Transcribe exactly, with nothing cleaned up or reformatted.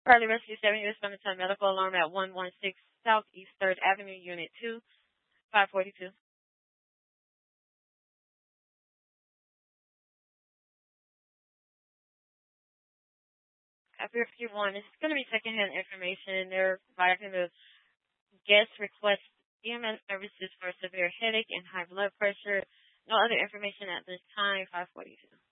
Early Rescue seven U S Flemington Medical Alarm at one one six Southeast third Avenue, Unit two, five forty-two. After fifty-one, it's going to be secondhand information. They're providing the guest request E M S services for severe headache and high blood pressure. No other information at this time, five forty-two.